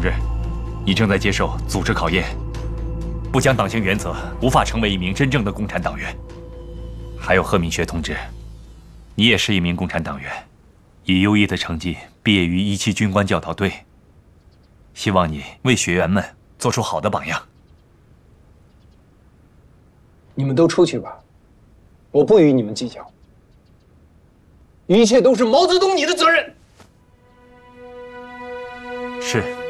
志，你正在接受组织考验，不讲党性原则，无法成为一名真正的共产党员。还有贺敏学同志，你也是一名共产党员，以优异的成绩毕业于17军官教导队。希望你为学员们做出好的榜样。 你们都出去吧，我不与你们计较。一切都是毛泽东你的责任。 是。